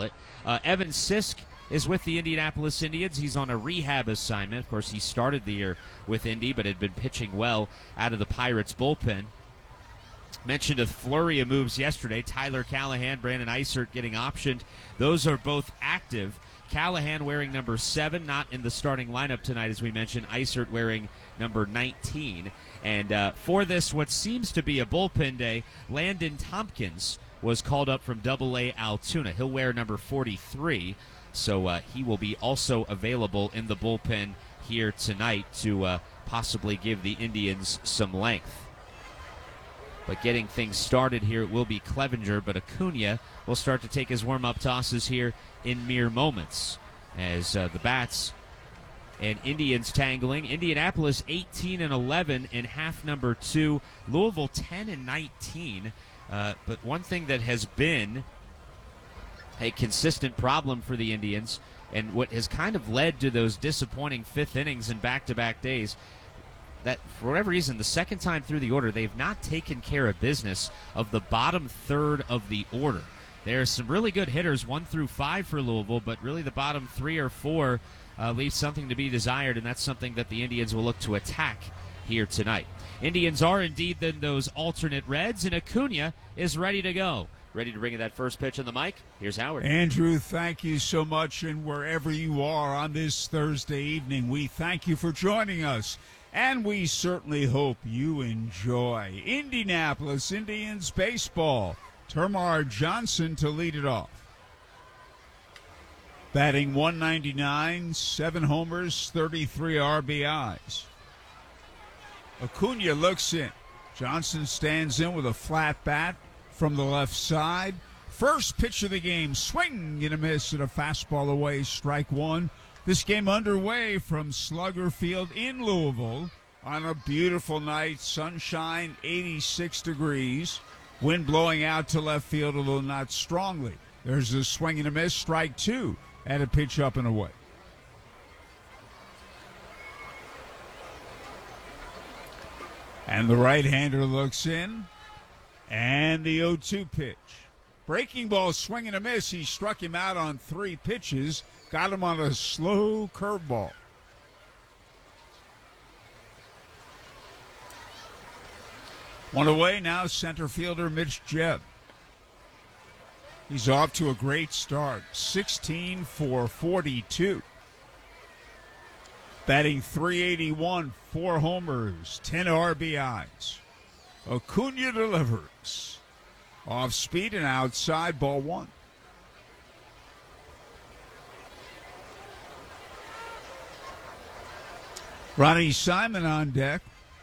it. Evan Sisk is with the Indianapolis Indians. He's on a rehab assignment. Of course, he started the year with Indy, but had been pitching well out of the Pirates bullpen. Mentioned a flurry of moves yesterday. Tyler Callahan, Brandon Eisert getting optioned. Those are both active. Callahan wearing number 7, not in the starting lineup tonight, as we mentioned. Eisert wearing number 19. And for this, what seems to be a bullpen day, Landon Tompkins was called up from Double-A Altoona. He'll wear number 43, so he will be also available in the bullpen here tonight to possibly give the Indians some length. But getting things started here, it will be Clevenger, but Acuna will start to take his warm-up tosses here in mere moments as the bats and Indians tangling. Indianapolis 18-11 in half number 2. Louisville 10-19. But one thing that has been a consistent problem for the Indians, and what has kind of led to those disappointing fifth innings in back-to-back days, that for whatever reason, the second time through the order, they've not taken care of business of the bottom third of the order. There are some really good hitters, 1 through 5 for Louisville, but really the bottom 3 or 4 leaves something to be desired, and that's something that the Indians will look to attack here tonight. Indians are indeed then those alternate reds, and Acuna is ready to go. Ready to bring in that first pitch on the mic? Here's Howard. Andrew, thank you so much, and wherever you are on this Thursday evening, we thank you for joining us. And we certainly hope you enjoy Indianapolis Indians baseball. Termarr Johnson to lead it off. Batting 199, 7 homers, 33 RBIs. Acuna looks in. Johnson stands in with a flat bat from the left side. First pitch of the game, swing and a miss and a fastball away, strike 1. This game underway from Slugger Field in Louisville on a beautiful night, sunshine, 86 degrees, wind blowing out to left field, although not strongly. There's a swing and a miss, strike 2, and a pitch up and away. And the right-hander looks in, and the 0-2 pitch. Breaking ball, swing and a miss. He struck him out on 3 pitches. Got him on a slow curveball. One away now, center fielder Mitch Jebb. He's off to a great start, 16 for 42. Batting .381, 4 homers, 10 RBIs. Acuna delivers. Off speed and outside, ball 1. Ronnie Simon on deck.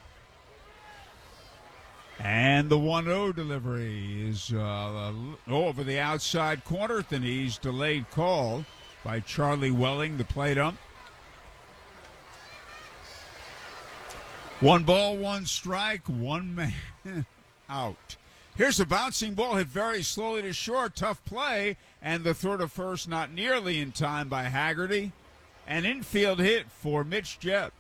And the 1-0 delivery is over the outside corner at the knees. Delayed call by Charlie Welling, the plate ump. 1 ball, 1 strike, 1 man out. Here's a bouncing ball hit very slowly to short. Tough play. And the throw to first not nearly in time by Haggerty. An infield hit for Mitch Jebb.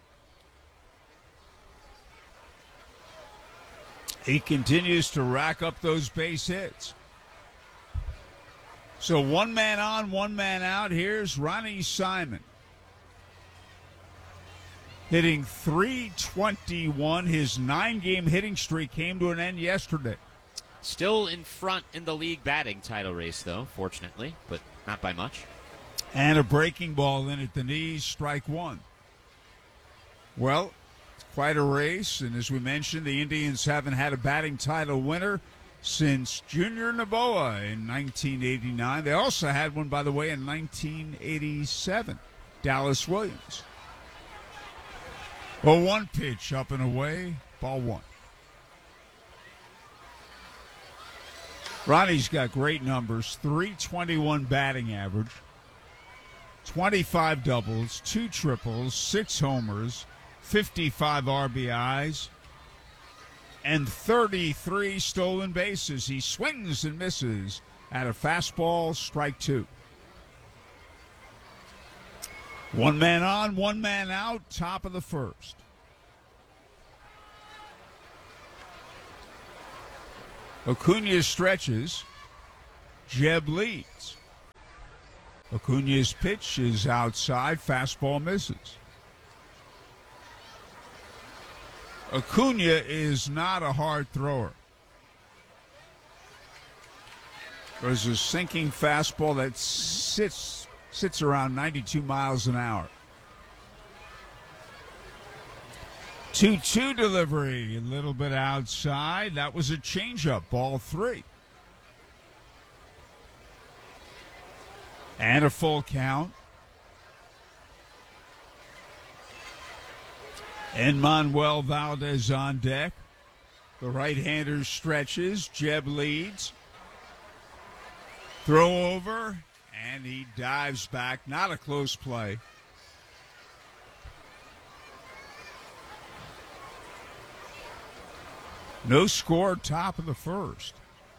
He continues to rack up those base hits. So 1 man on, 1 man out. Here's Ronnie Simon. Hitting .321. His 9-game hitting streak came to an end yesterday. Still in front in the league batting title race, though, fortunately, but not by much. And a breaking ball in at the knees, strike 1. Well, it's quite a race, and as we mentioned, the Indians haven't had a batting title winner since Junior Noboa in 1989. They also had one, by the way, in 1987, Dallas Williams. Well, 1 pitch up and away, ball 1. Ronnie's got great numbers, .321 batting average, 25 doubles, 2 triples, 6 homers, 55 RBIs, and 33 stolen bases. He swings and misses at a fastball, strike 2. 1 man on, 1 man out, top of the first. Acuna stretches. Jebb leads. Acuna's pitch is outside. Fastball misses. Acuna is not a hard thrower. There's a sinking fastball that sits around 92 miles an hour. 2-2 delivery, a little bit outside. That was a changeup, ball 3. And a full count. And Manuel Valdez on deck. The right-hander stretches. Jeb leads. Throw over, and he dives back. Not a close play. No score, top of the first.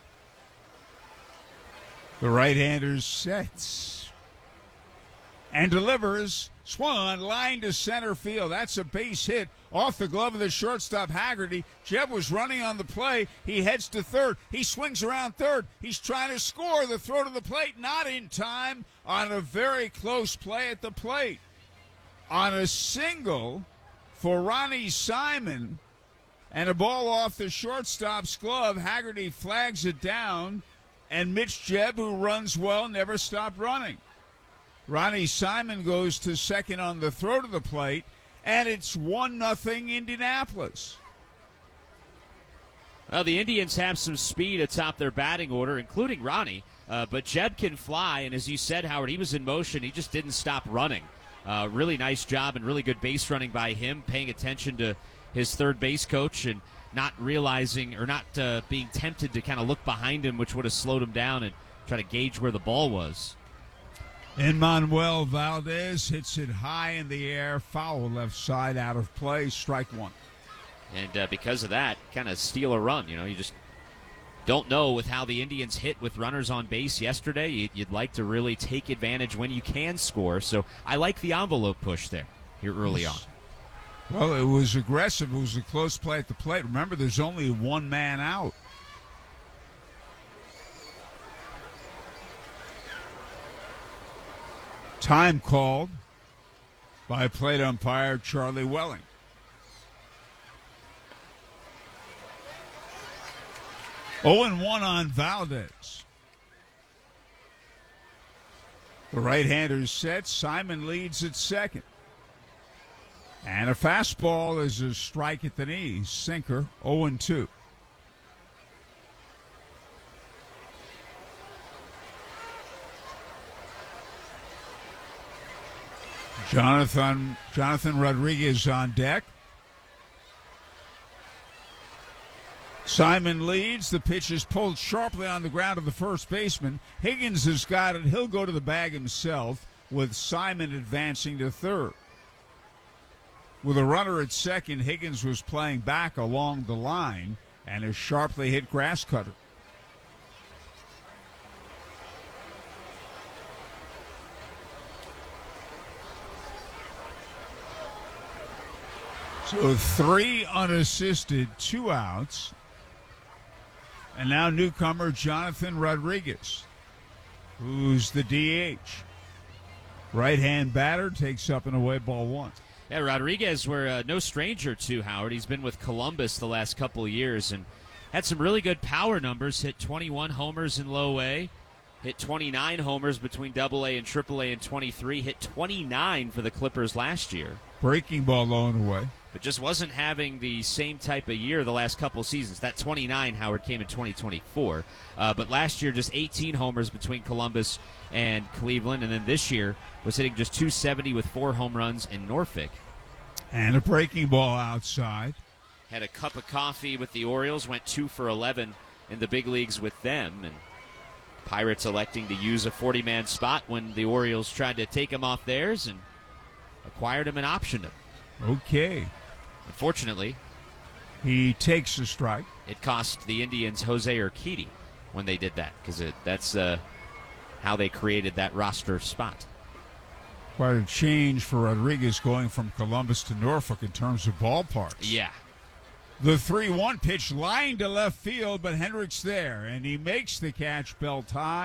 The right-hander sets and delivers. Swung line to center field. That's a base hit off the glove of the shortstop, Haggerty. Jeb was running on the play. He heads to third. He swings around third. He's trying to score. The throw to the plate, not in time on a very close play at the plate. On a single for Ronnie Simon and a ball off the shortstop's glove, Haggerty flags it down, and Mitch Jeb, who runs well, never stopped running. Ronnie Simon goes to second on the throw to the plate, and it's 1-0 Indianapolis. Well, the Indians have some speed atop their batting order, including Ronnie, but Jeb can fly, and as you said, Howard, he was in motion. He just didn't stop running. Really nice job and really good base running by him, paying attention to his third base coach and not realizing or not being tempted to kind of look behind him, which would have slowed him down and try to gauge where the ball was. And Manuel Valdez hits it high in the air, foul left side, out of play, strike 1. And because of that, kind of steal a run. You know, you just don't know with how the Indians hit with runners on base yesterday. You'd like to really take advantage when you can score. So I like the envelope push there here early on. Well, it was aggressive. It was a close play at the plate. Remember, there's only one man out. Time called by plate umpire Charlie Welling. Oh, 1 on Valdez. The right-hander sets. Simon leads at second. And a fastball is a strike at the knees. Sinker, 0-2. Jonathan Rodriguez on deck. Simon leads. The pitch is pulled sharply on the ground of the first baseman. Higgins has got it. He'll go to the bag himself with Simon advancing to third. With a runner at second, Higgins was playing back along the line and a sharply hit grass cutter. So 3 unassisted, 2 outs. And now newcomer Jonathan Rodriguez, who's the DH. Right-hand batter takes up and away ball 1. Yeah, Rodriguez, we're no stranger to, Howard. He's been with Columbus the last couple of years and had some really good power numbers. Hit 21 homers in low A. Hit 29 homers between Double A and Triple A in 23. Hit 29 for the Clippers last year. Breaking ball low and away. But just wasn't having the same type of year the last couple of seasons. That 29, Howard, came in 2024. But last year, just 18 homers between Columbus and Cleveland. And then this year was hitting just 270 with 4 home runs in Norfolk. And a breaking ball outside. Had a cup of coffee with the Orioles. Went 2 for 11 in the big leagues with them. And Pirates electing to use a 40-man spot when the Orioles tried to take him off theirs and acquired him and optioned him. Okay. Unfortunately, he takes a strike. It cost the Indians Jose Urquidy when they did that because that's how they created that roster spot. Quite a change for Rodriguez going from Columbus to Norfolk in terms of ballparks. Yeah. The 3-1 pitch lined to left field, but Hendricks there, and he makes the catch belt high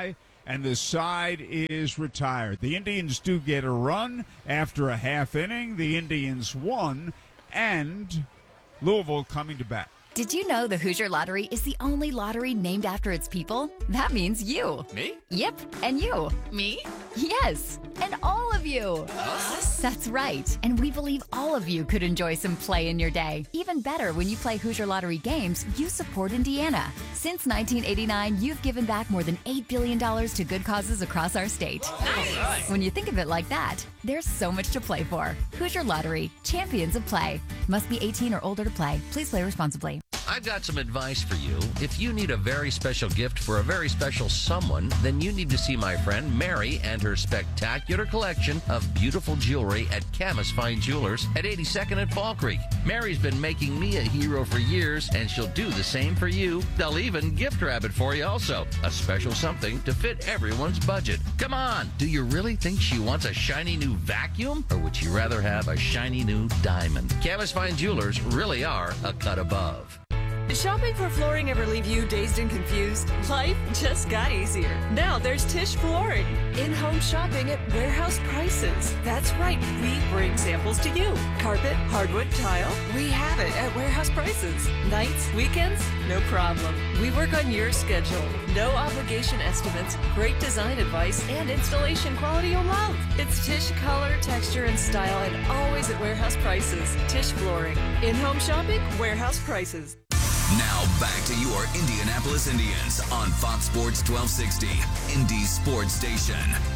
and the side is retired. The Indians do get a run after a half inning. The Indians won, and Louisville coming to bat. Did you know the Hoosier Lottery is the only lottery named after its people? That means you. Me? Yep, and you. Me? Yes, and all of you. Us? That's right, and we believe all of you could enjoy some play in your day. Even better, when you play Hoosier Lottery games, you support Indiana. Since 1989, you've given back more than $8 billion to good causes across our state. Nice. When you think of it like that, there's so much to play for. Hoosier Lottery, champions of play. Must be 18 or older to play. Please play responsibly. I've got some advice for you. If you need a very special gift for a very special someone, then you need to see my friend Mary and her spectacular collection of beautiful jewelry at Camus Fine Jewelers at 82nd and Fall Creek. Mary's been making me a hero for years, and she'll do the same for you. They'll even gift wrap it for you also. A special something to fit everyone's budget. Come on, do you really think she wants a shiny new vacuum? Or would you rather have a shiny new diamond? Camus Fine Jewelers really are a cut above. Did shopping for flooring ever leave you dazed and confused? Life just got easier. Now there's Tisch Flooring. In-home shopping at warehouse prices. That's right, we bring samples to you. Carpet, hardwood, tile, we have it at warehouse prices. Nights, weekends, no problem. We work on your schedule. No obligation estimates, great design advice, and installation quality you'll love. It's Tisch color, texture, and style, and always at warehouse prices. Tisch Flooring. In-home shopping, warehouse prices. Now back to your Indianapolis Indians on Fox Sports 1260, Indy Sports Station.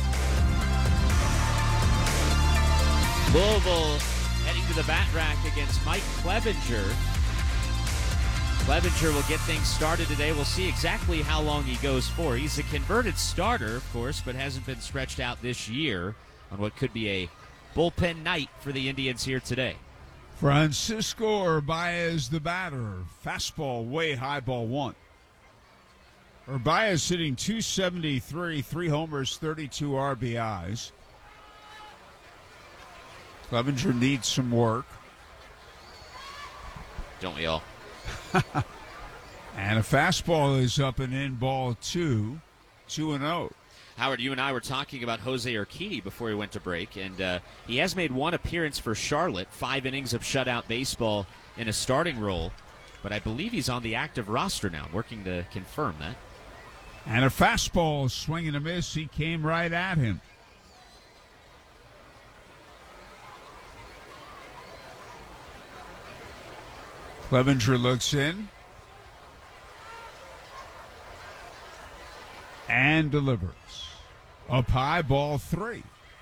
Louisville heading to the bat rack against Mike Clevenger. Clevenger will get things started today. We'll see exactly how long he goes for. He's a converted starter, of course, but hasn't been stretched out this year on what could be a bullpen night for the Indians here today. Francisco Urbaez, the batter. Fastball way high, ball one. Urbaez hitting .273, 3 homers, 32 RBIs. Clevenger needs some work. Don't we all? And a fastball is up and in, ball 2, 2-0. Howard, you and I were talking about Jose Urquidy before we went to break, and he has made one appearance for Charlotte, 5 innings of shutout baseball in a starting role, but I believe he's on the active roster now, working to confirm that. And a fastball, swing and a miss. He came right at him. Clevenger looks in and delivers. Up high, ball 3.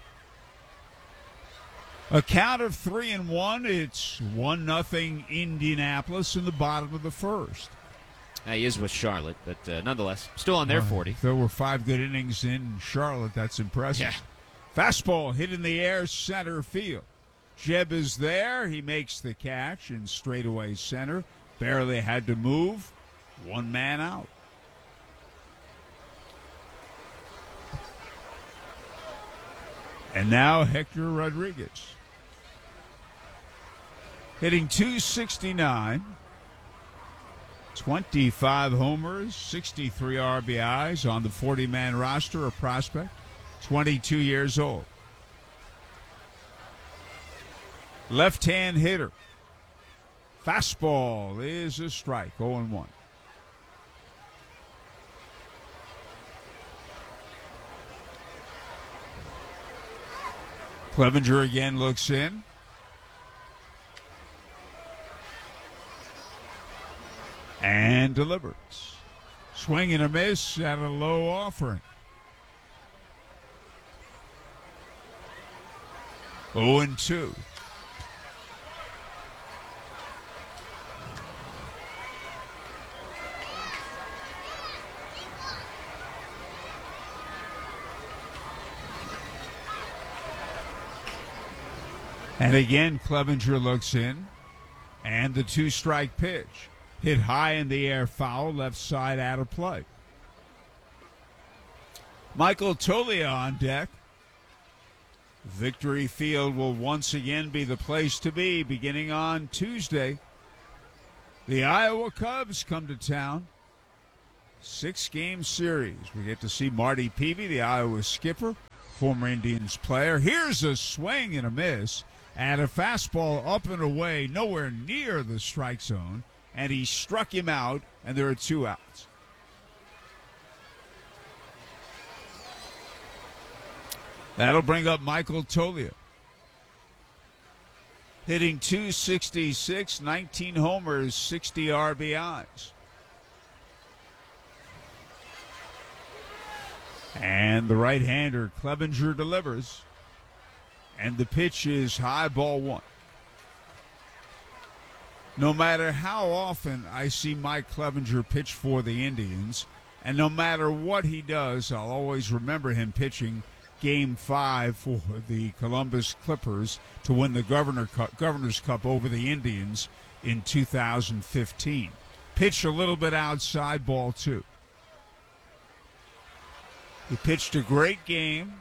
A count of 3-1. It's 1-0 Indianapolis in the bottom of the first. He is with Charlotte, but nonetheless, still on their 40. There were 5 good innings in Charlotte. That's impressive. Yeah. Fastball hit in the air, center field. Jeb is there. He makes the catch in straightaway center. Barely had to move. 1 man out. And now Hector Rodriguez. Hitting .269. 25 homers, 63 RBIs on the 40-man roster, a prospect, 22 years old. Left-hand hitter. Fastball is a strike, 0-1. Clevenger again looks in. And delivers. Swing and a miss at a low offering. 0-2. And again, Clevenger looks in. And the 2-strike pitch. Hit high in the air, foul, left side out of play. Michael Toglia on deck. Victory Field will once again be the place to be beginning on Tuesday. The Iowa Cubs come to town. 6-game series. We get to see Marty Peavy, the Iowa skipper, former Indians player. Here's a swing and a miss at a fastball up and away, nowhere near the strike zone, and he struck him out, and there are 2 outs. That'll bring up Michael Toglia. Hitting .266, 19 homers, 60 RBIs. And the right-hander, Clevenger, delivers. And the pitch is high, ball 1. No matter how often I see Mike Clevenger pitch for the Indians, and no matter what he does, I'll always remember him pitching Game 5 for the Columbus Clippers to win the Governor's Cup over the Indians in 2015. Pitched a little bit outside, ball 2. He pitched a great game.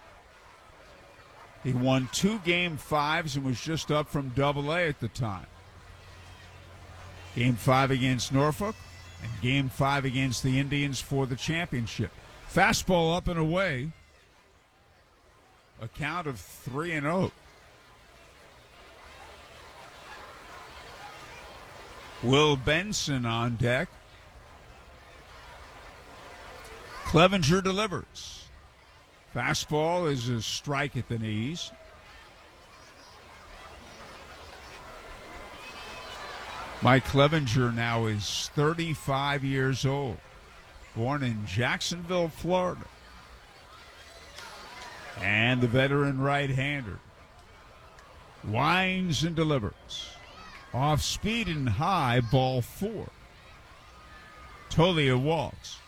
He won 2 Game 5s and was just up from Double-A at the time. Game 5 against Norfolk and Game 5 against the Indians for the championship. Fastball up and away. A count of 3-0. Will Benson on deck. Clevenger delivers. Fastball is a strike at the knees. Mike Clevenger now is 35 years old. Born in Jacksonville, Florida. And the veteran right-hander winds and delivers. Off speed and high, ball 4. Toglia walks.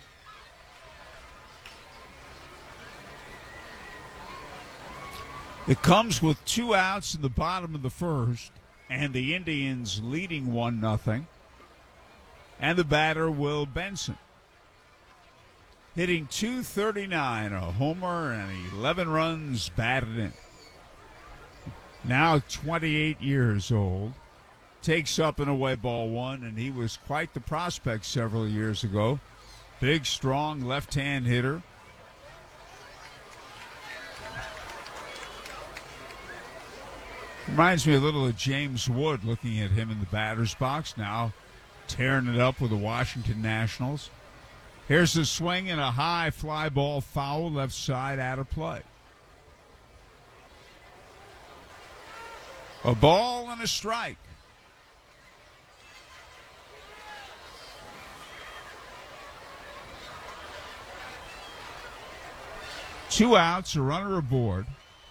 It comes with 2 outs in the bottom of the first, and the Indians leading 1-0. And the batter, Will Benson. Hitting .239, a homer and 11 runs batted in. Now 28 years old. Takes up and away ball 1, and he was quite the prospect several years ago. Big, strong left-hand hitter. Reminds me a little of James Wood, looking at him in the batter's box now, tearing it up with the Washington Nationals. Here's a swing and a high fly ball foul left side out of play. A ball and a strike. Two outs, a runner aboard.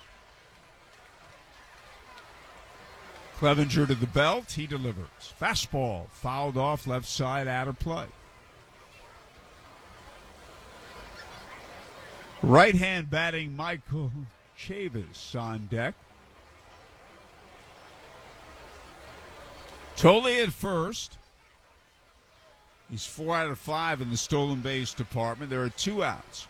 Clevenger to the belt, he delivers. Fastball fouled off left side out of play. Right hand batting Michael Chavis on deck. Toglia at first. He's 4 out of 5 in the stolen base department. There are 2 outs.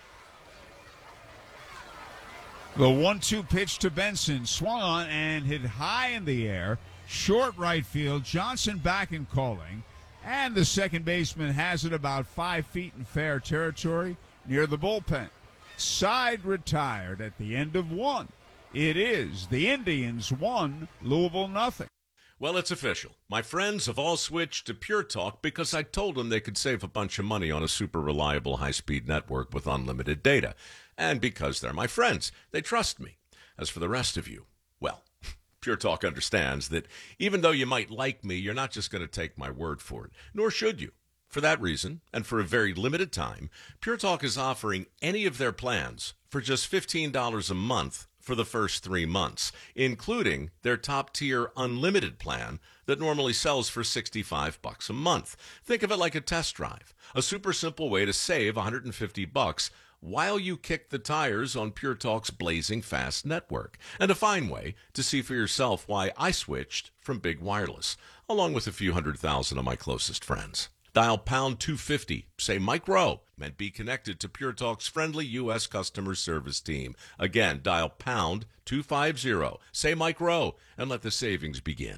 The 1-2 pitch to Benson, swung on and hit high in the air. Short right field. Johnson back and calling. And the second baseman has it about 5 feet in fair territory near the bullpen. Side retired at the end of 1. It is the Indians 1, Louisville 0. Well, it's official. My friends have all switched to Pure Talk because I told them they could save a bunch of money on a super reliable high-speed network with unlimited data. And because they're my friends, they trust me. As for the rest of you, well, Pure Talk understands that even though you might like me, you're not just going to take my word for it, nor should you. For that reason, and for a very limited time, Pure Talk is offering any of their plans for just $15 a month for the first 3 months, including their top-tier unlimited plan that normally sells for $65 a month. Think of it like a test drive, a super simple way to save $150 while you kick the tires on Pure Talk's blazing fast network, and a fine way to see for yourself why I switched from Big Wireless, along with a few 100,000 of my closest friends. Dial pound 250, say Mike Rowe, and be connected to Pure Talk's friendly U.S. customer service team. Again, dial pound 250, say Mike Rowe, and let the savings begin.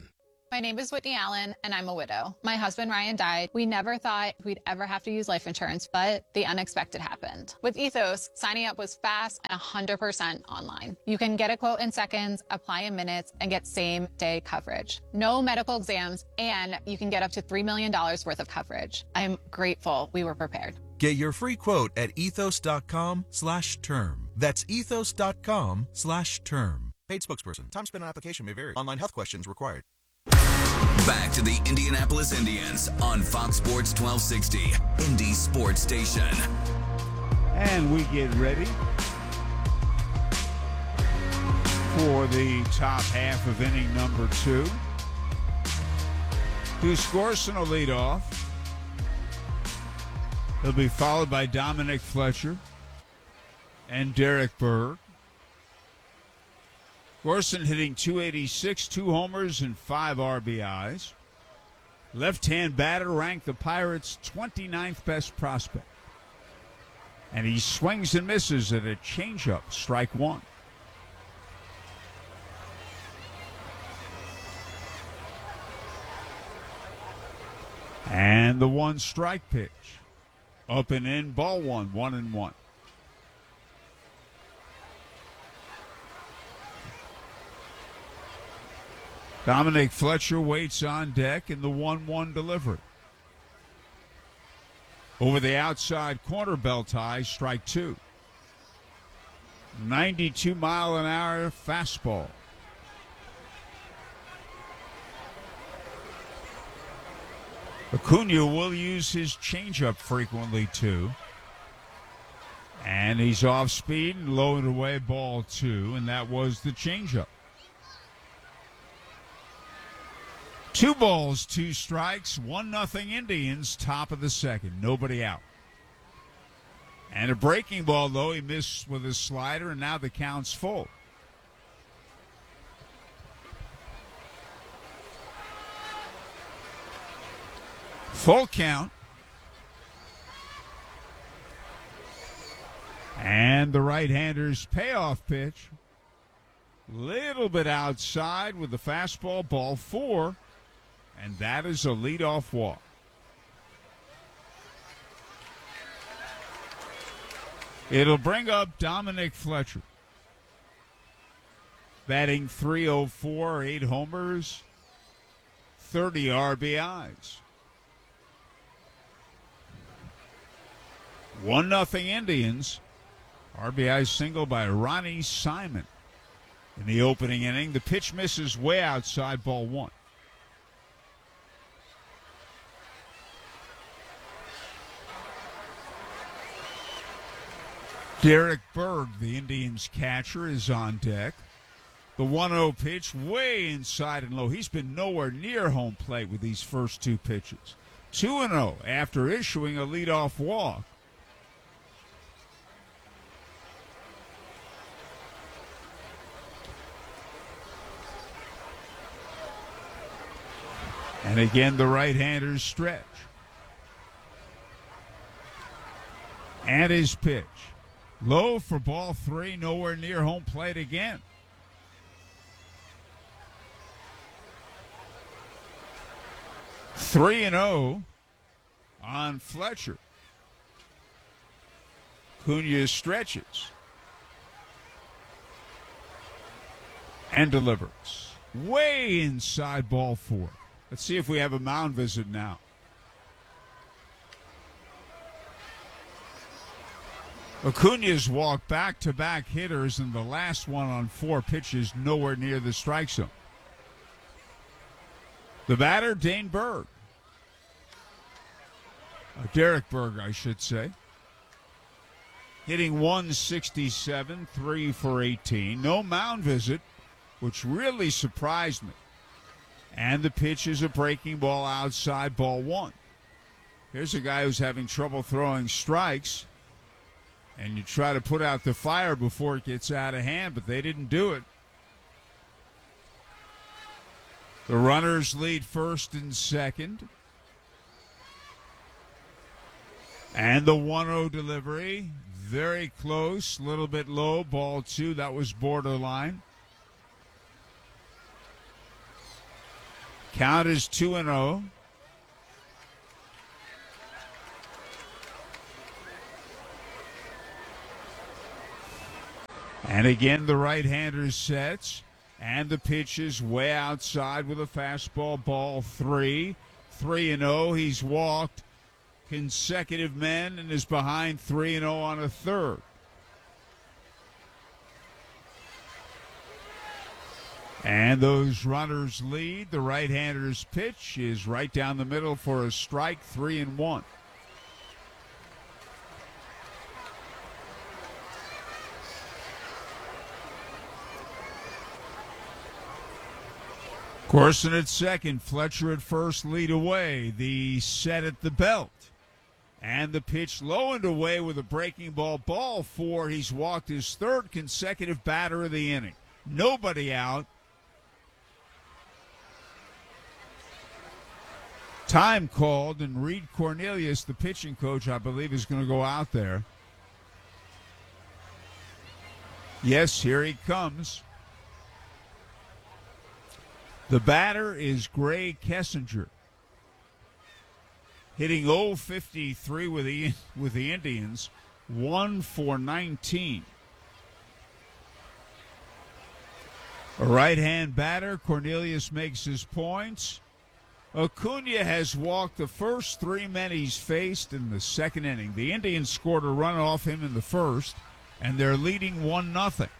My name is Whitney Allen, and I'm a widow. My husband, Ryan, died. We never thought we'd ever have to use life insurance, but the unexpected happened. With Ethos, signing up was fast and 100% online. You can get a quote in seconds, apply in minutes, and get same-day coverage. No medical exams, and you can get up to $3 million worth of coverage. I'm grateful we were prepared. Get your free quote at ethos.com/term. That's ethos.com/term. Paid spokesperson. Time spent on application may vary. Online health questions required. Back to the Indianapolis Indians on Fox Sports 1260, Indy Sports Station. And we get ready for the top half of inning number 2. Deuce Gorson will lead off. He'll be followed by Dominic Fletcher and Derek Berg. Gorson hitting .286, 2 homers and 5 RBIs. Left-hand batter ranked the Pirates' 29th best prospect. And he swings and misses at a changeup, strike 1. And the 1-strike pitch. Up and in, ball 1, 1-1. Dominic Fletcher waits on deck in the 1-1 delivery. Over the outside corner, belt high, strike 2. 92-mile-an-hour fastball. Acuna will use his changeup frequently, too. And he's off speed and low and away, ball 2, and that was the changeup. 2 balls, 2 strikes, 1-0 Indians, top of the second. Nobody out. And a breaking ball, though, he missed with his slider, and now the count's full. Full count. And the right-hander's payoff pitch. Little bit outside with the fastball, ball 4. And that is a leadoff walk. It'll bring up Dominic Fletcher. Batting .304, 8 homers, 30 RBIs. 1-0 Indians. RBI single by Ronnie Simon in the opening inning. The pitch misses way outside, ball 1. Derek Berg, the Indians catcher, is on deck. The 1-0 pitch way inside and low. He's been nowhere near home plate with these first 2 pitches. 2-0 after issuing a leadoff walk. And again, the right-hander's stretch. And his pitch. Low for ball 3, nowhere near home plate again. Three and 0 on Fletcher. Cunha stretches and delivers. Way inside, ball 4. Let's see if we have a mound visit now. Acuna's walked back-to-back hitters, and the last one on 4 pitches nowhere near the strike zone. The batter, Dane Berg. Derek Berg, I should say. Hitting .167, 3 for 18. No mound visit, which really surprised me. And the pitch is a breaking ball outside, ball 1. Here's a guy who's having trouble throwing strikes. And you try to put out the fire before it gets out of hand, but they didn't do it. The runners lead first and second. And the 1-0 delivery, very close, a little bit low, ball 2. That was borderline. Count is 2-0. And again, the right-hander sets, and the pitch is way outside with a fastball, ball 3. 3-0. He's walked consecutive men and is behind 3-0 on a third. And those runners lead. The right-hander's pitch is right down the middle for a strike, 3-1. Corson at second, Fletcher at first, lead away. The set at the belt. And the pitch low and away with a breaking ball, ball 4. He's walked his third consecutive batter of the inning. Nobody out. Time called, and Reed Cornelius, the pitching coach, I believe, is going to go out there. Yes, here he comes. The batter is Gray Kessinger, hitting .053 with the Indians, 1 for 19. A right-hand batter, Cornelius makes his points. Acuna has walked the first 3 men he's faced in the second inning. The Indians scored a run off him in the first, and they're leading 1-0.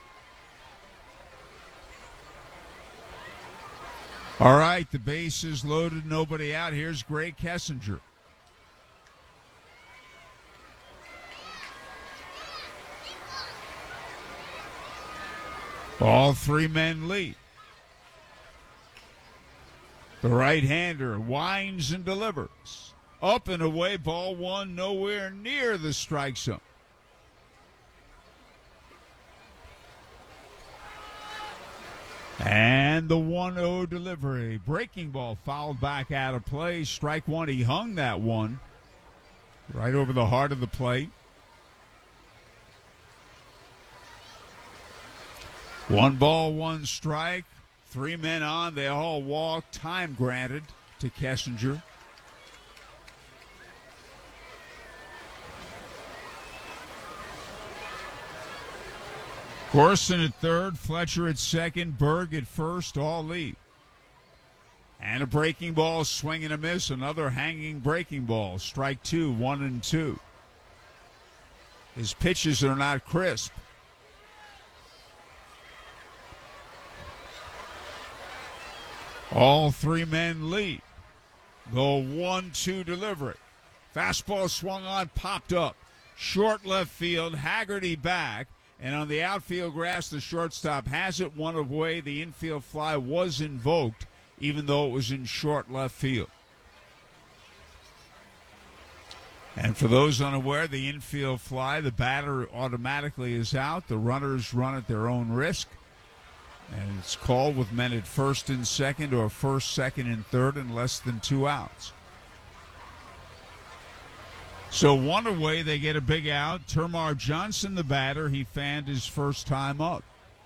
All right, the base is loaded, nobody out. Here's Gray Kessinger. All 3 men lead. The right-hander winds and delivers. Up and away, ball 1, nowhere near the strike zone. And the 1-0 delivery. Breaking ball fouled back out of play. Strike 1. He hung that one right over the heart of the plate. 1 ball, 1 strike. 3 men on. They all walk. Time granted to Kessinger. Corson at third, Fletcher at second, Berg at first, all lead. And a breaking ball, swing and a miss, another hanging breaking ball. Strike 2, 1-2. His pitches are not crisp. All 3 men lead. The 1-2 delivery. Fastball swung on, popped up. Short left field, Haggerty back. And on the outfield grass, the shortstop has it one away. The infield fly was invoked, even though it was in short left field. And for those unaware, the infield fly, the batter automatically is out. The runners run at their own risk. And it's called with men at first and second, or first, second, and third, and less than 2 outs. So 1 away, they get a big out. Termarr Johnson, the batter, he fanned his first time up.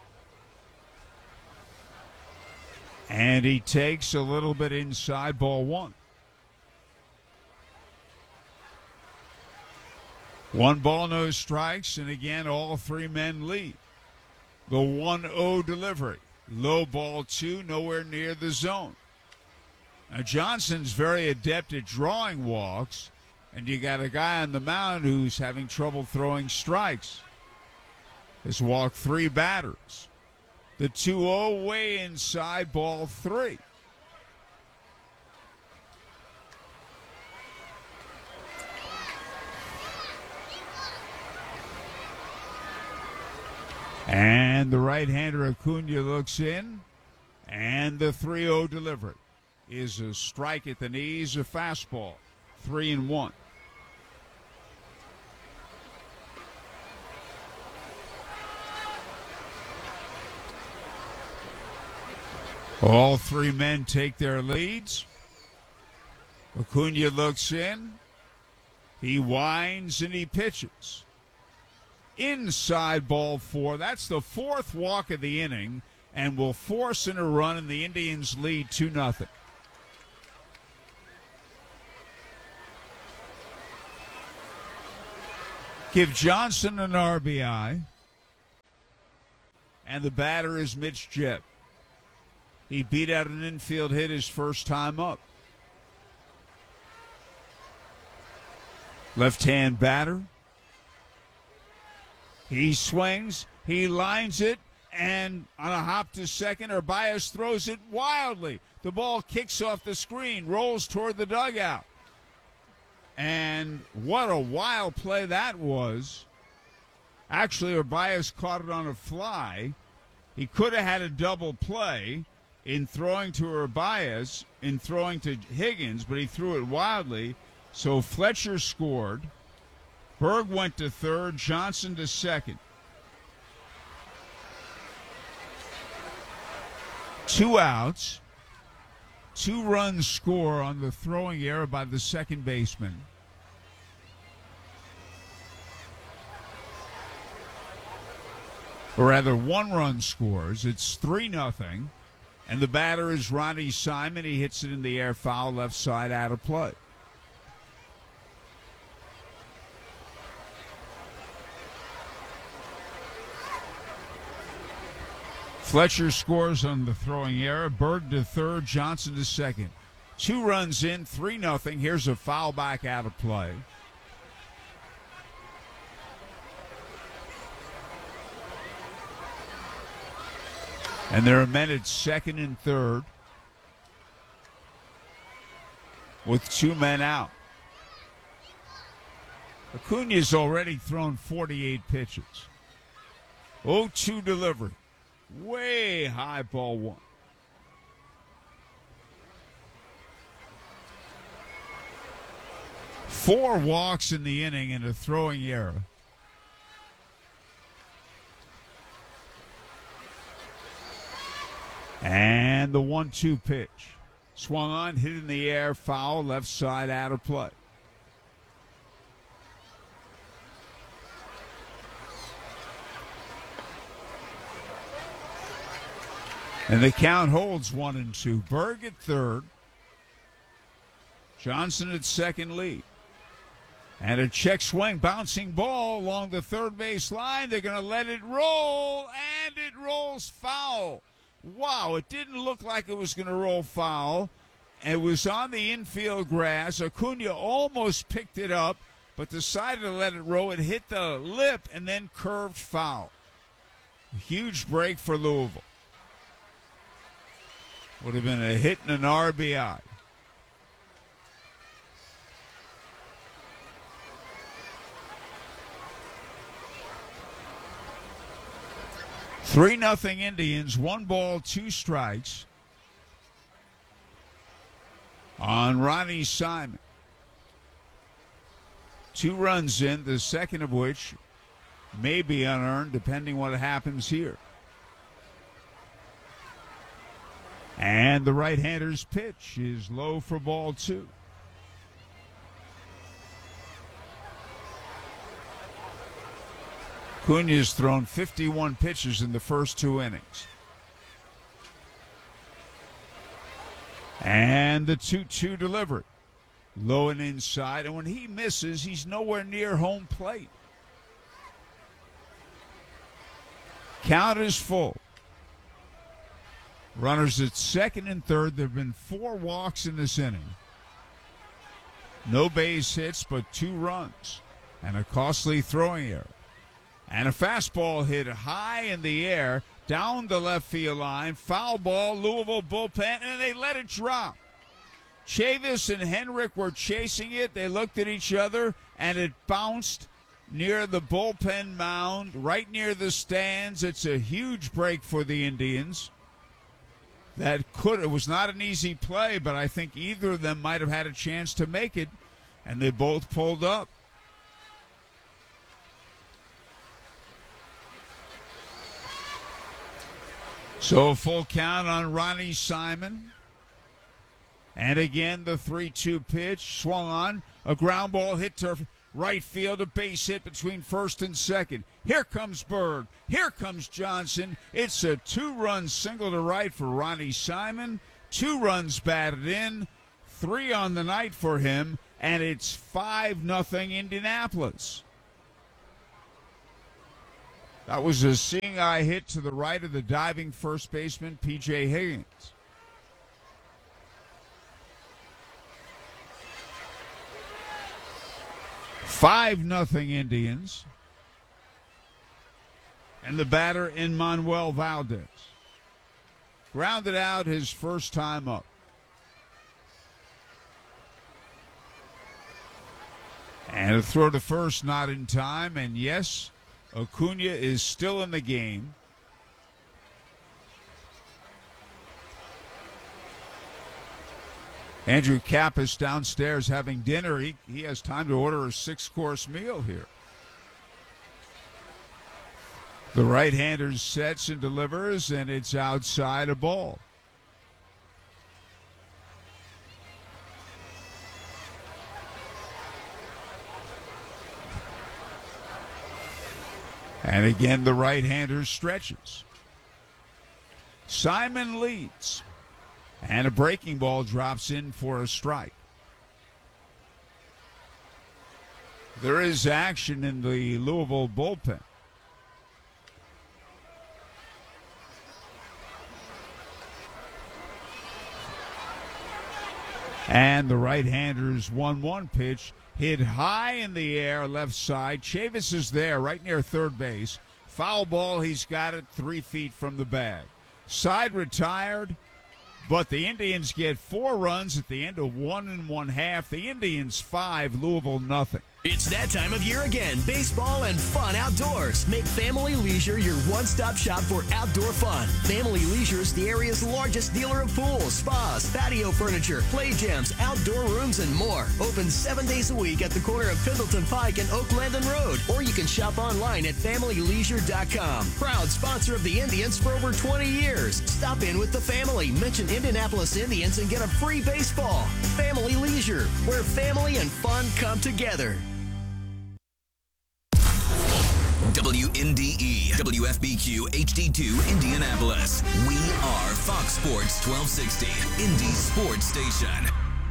And he takes a little bit inside, ball 1. 1 ball, no strikes, and again, all 3 men lead. The 1-0 delivery. Low ball 2, nowhere near the zone. Now, Johnson's very adept at drawing walks. And you got a guy on the mound who's having trouble throwing strikes. Has walked 3 batters. The 2-0 way inside, ball 3. And the right-hander Acuna looks in. And the 3-0 delivery is a strike at the knees, a fastball. 3-1. All 3 men take their leads. Acuna looks in. He winds and he pitches. Inside, ball 4. That's the 4th walk of the inning. and will force in a run, and the Indians lead 2-0. Give Johnson an RBI, and the batter is Mitch Jebb. He beat out an infield hit his first time up. Left-hand batter. He swings, he lines it, and on a hop to second, Urbias throws it wildly. The ball kicks off the screen, rolls toward the dugout. And what a wild play that was. Actually, Urbias caught it on a fly. He could have had a double play in throwing to Urbias, in throwing to Higgins, but he threw it wildly. So Fletcher scored. Berg went to third, Johnson to second. 2 outs. 2 runs score on the throwing error by the second baseman. Or rather, 1 run scores. It's 3-0. And the batter is Ronnie Simon. He hits it in the air, foul, left side, out of play. Fletcher scores on the throwing error. Berg to third, Johnson to second. 2 runs in, 3-0. Here's a foul back out of play. And there are men at second and third with 2 men out. Acuna's already thrown 48 pitches. 0-2 delivery. Way high, ball 1. Four walks in the inning and a throwing error. And the 1-2 pitch. Swung on, hit in the air, foul, left side, out of play. And the count holds 1-2. Berg at third. Johnson at second lead. And a check swing, bouncing ball along the third base line. They're going to let it roll, and it rolls foul. Wow, it didn't look like it was going to roll foul. It was on the infield grass. Acuna almost picked it up, but decided to let it roll. It hit the lip and then curved foul. A huge break for Louisville. Would have been a hit and an RBI. Three 0 Indians, 1 ball, 2 strikes on Ronnie Simon. 2 runs in, the second of which may be unearned depending what happens here. And the right-hander's pitch is low for ball 2. Acuna's thrown 51 pitches in the first 2 innings. And the 2-2 delivery. Low and inside. And when he misses, he's nowhere near home plate. Count is full. Runners at second and third. There have been 4 walks in this inning. No base hits, but 2 runs. And a costly throwing error. And a fastball hit high in the air, down the left field line. Foul ball, Louisville bullpen, and they let it drop. Chavis and Henrik were chasing it. They looked at each other, and it bounced near the bullpen mound, right near the stands. It's a huge break for the Indians. It was not an easy play, but I think either of them might have had a chance to make it, and they both pulled up. So a full count on Ronnie Simon. And again, the 3-2 pitch swung on. A ground ball hit to Right field, a base hit between first and second. Here comes Berg. Here comes Johnson. It's a 2-run single to right for Ronnie Simon. 2 runs batted in, 3 on the night for him, and it's 5-0 Indianapolis. That was a seeing eye hit to the right of the diving first baseman, P.J. Higgins. $5-0 Indians. And the batter in Manuel Valdez. Grounded out his first time up. And a throw to first, not in time. And yes, Acuna is still in the game. Andrew Kappas downstairs having dinner. He has time to order a 6-course meal here. The right-hander sets and delivers, and it's outside a ball. And again, the right-hander stretches. Simon leads. And a breaking ball drops in for a strike. There is action in the Louisville bullpen. And the right-hander's 1-1 pitch hit high in the air, left side. Chavis is there, right near third base. Foul ball, he's got it 3 feet from the bag. Side retired, but the Indians get 4 runs at the end of 1 1/2. The Indians 5, Louisville nothing. It's that time of year again. Baseball and fun outdoors. Make Family Leisure your one-stop shop for outdoor fun. Family Leisure is the area's largest dealer of pools, spas, patio furniture, play gyms, outdoor rooms, and more. Open 7 days a week at the corner of Pendleton Pike and Oak Landon Road. Or you can shop online at FamilyLeisure.com. Proud sponsor of the Indians for over 20 years. Stop in with the family. Mention Indianapolis Indians and get a free baseball. Family Leisure, where family and fun come together. WNDE, WFBQ, HD2, Indianapolis. We are Fox Sports 1260, Indy Sports Station.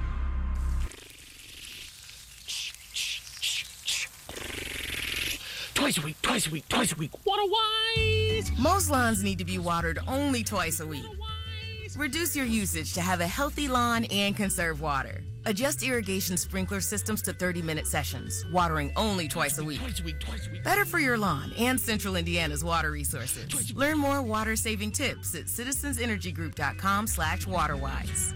Twice a week. Water wise. Most lawns need to be watered only twice a week. Reduce your usage to have a healthy lawn and conserve water. Adjust irrigation sprinkler systems to 30-minute sessions, watering only twice a week. Better for your lawn and Central Indiana's water resources. Learn more water-saving tips at citizensenergygroup.com/waterwise.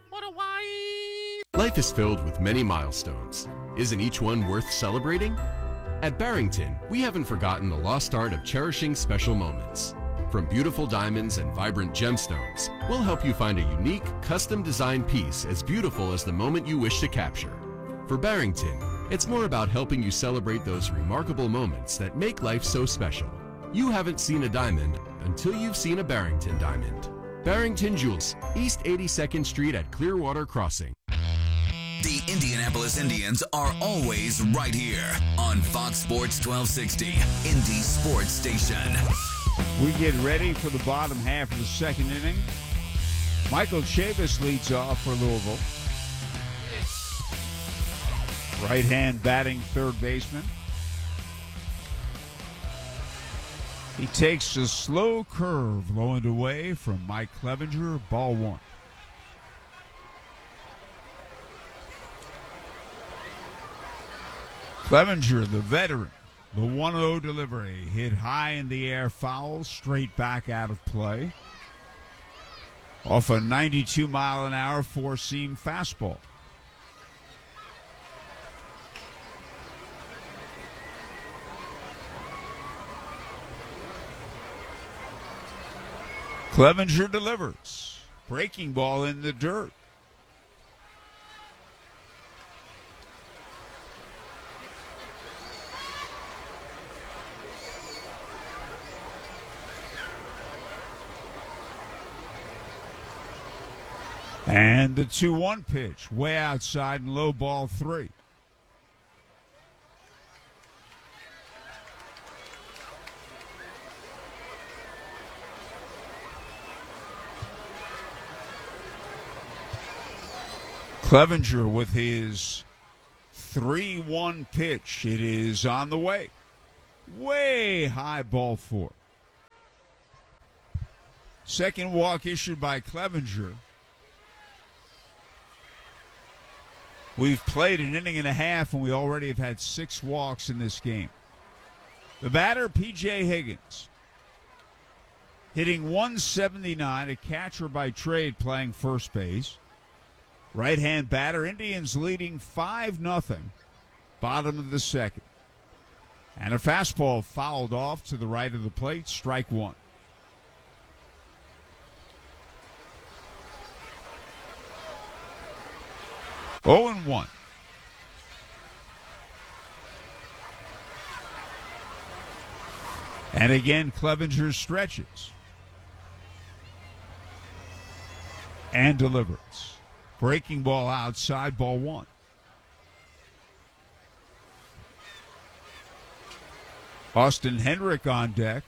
Life is filled with many milestones. Isn't each one worth celebrating? At Barrington, we haven't forgotten the lost art of cherishing special moments. From beautiful diamonds and vibrant gemstones, we'll help you find a unique, custom-designed piece as beautiful as the moment you wish to capture. For Barrington, it's more about helping you celebrate those remarkable moments that make life so special. You haven't seen a diamond until you've seen a Barrington diamond. Barrington Jewels, East 82nd Street at Clearwater Crossing. The Indianapolis Indians are always right here on Fox Sports 1260, Indy Sports Station. We get ready for the bottom half of the second inning. Michael Chavis leads off for Louisville. Right-hand batting third baseman. He takes a slow curve low and away from Mike Clevenger, ball 1. Clevenger, the veteran. The 1-0 delivery hit high in the air, foul, straight back out of play. Off a 92-mile-an-hour four-seam fastball. Clevenger delivers. Breaking ball in the dirt. And the 2-1 pitch, way outside and low ball 3. Clevenger with his 3-1 pitch. It is on the way. Way high, ball 4. Second walk issued by Clevenger. We've played an inning and a half, and we already have had 6 walks in this game. The batter, P.J. Higgins, hitting 179, a catcher by trade playing first base. Right-hand batter, Indians leading 5-0, bottom of the second. And a fastball fouled off to the right of the plate, strike 1. Oh and 1. And again, Clevenger stretches and delivers. Breaking ball outside, ball 1. Austin Hendrick on deck.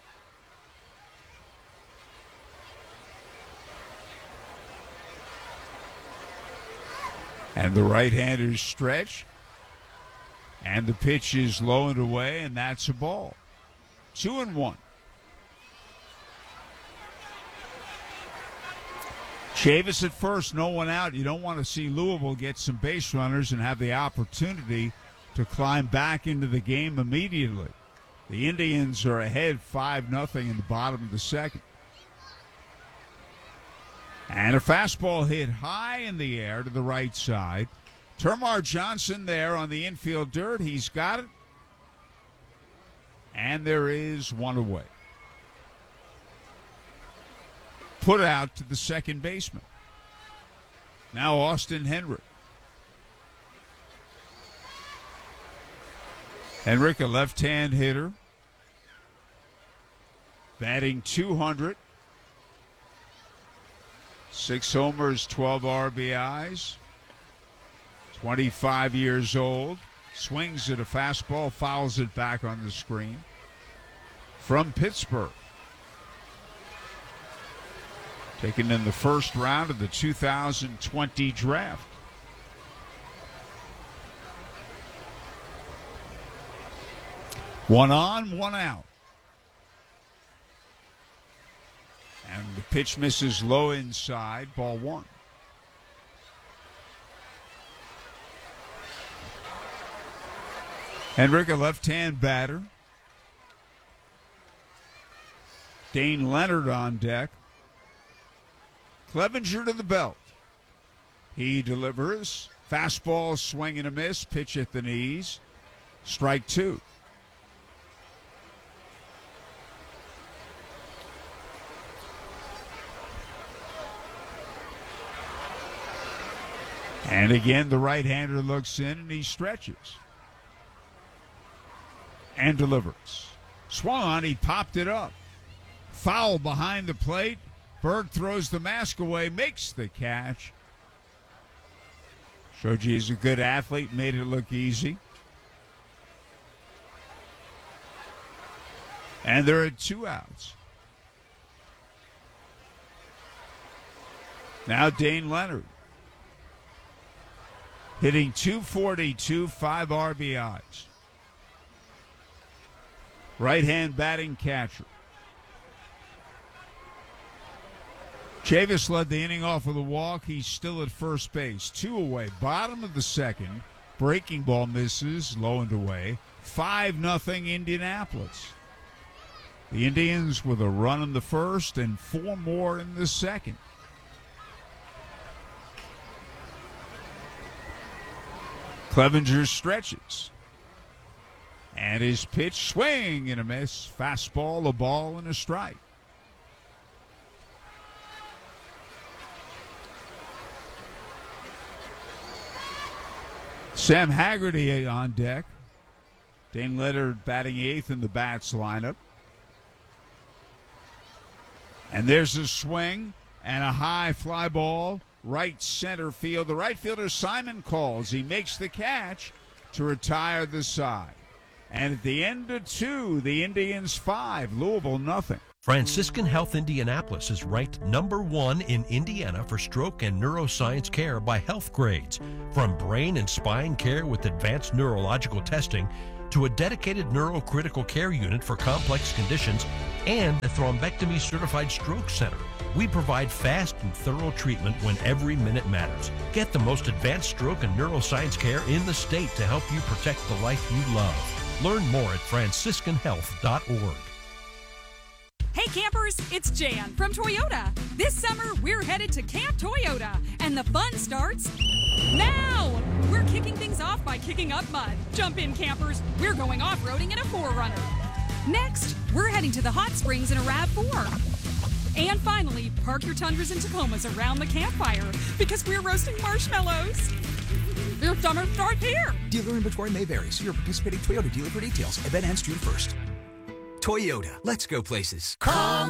And the right-handers stretch. And the pitch is low and away, and that's a ball. 2-1. Chavis at first, no one out. You don't want to see Louisville get some base runners and have the opportunity to climb back into the game immediately. The Indians are ahead 5-0 in the bottom of the second. And a fastball hit high in the air to the right side. Termarr Johnson there on the infield dirt. He's got it. And there is one away. Put out to the second baseman. Now Austin Hendrick. Hendrick, a left-hand hitter. Batting 200. 6 homers, 12 RBIs. 25 years old. Swings at a fastball, fouls it back on the screen. From Pittsburgh. Taken in the first round of the 2020 draft. One on, one out. And the pitch misses low inside, ball 1. Hendrick, a left-hand batter. Dane Leonard on deck. Clevenger to the belt. He delivers. Fastball, swing and a miss. Pitch at the knees. Strike 2. And again, the right-hander looks in and he stretches. And delivers. Swung on, he popped it up. Foul behind the plate. Berg throws the mask away, makes the catch. Shoji is a good athlete, made it look easy. And there are 2 outs. Now Dane Leonard. Hitting .242, 5 RBIs. Right-hand batting catcher. Chavis led the inning off with a walk. He's still at first base. 2 away. Bottom of the second. Breaking ball misses. Low and away. 5-0 Indianapolis. The Indians with a run in the first and 4 more in the second. Clevenger stretches. And his pitch, swing and a miss. Fastball, a ball, and a strike. Sam Haggerty on deck. Dane Leonard batting 8th in the bats lineup. And there's a swing and a high fly ball. Right center field. The right fielder Simon calls. He makes the catch to retire the side. And at the end of 2, the Indians 5, Louisville nothing. Franciscan Health Indianapolis is ranked #1 in Indiana for stroke and neuroscience care by Health Grades. From brain and spine care with advanced neurological testing to a dedicated neurocritical care unit for complex conditions and a thrombectomy certified stroke center. We provide fast and thorough treatment when every minute matters. Get the most advanced stroke and neuroscience care in the state to help you protect the life you love. Learn more at franciscanhealth.org. Hey campers, it's Jan from Toyota. This summer, we're headed to Camp Toyota, and the fun starts now! We're kicking things off by kicking up mud. Jump in, campers. We're going off-roading in a 4Runner. Next, we're heading to the hot springs in a RAV4. And finally, park your Tundras and Tacomas around the campfire because we're roasting marshmallows. Your summer starts here. Dealer inventory may vary. See your participating Toyota dealer for details. Event ends June 1st. Toyota. Let's go places. Call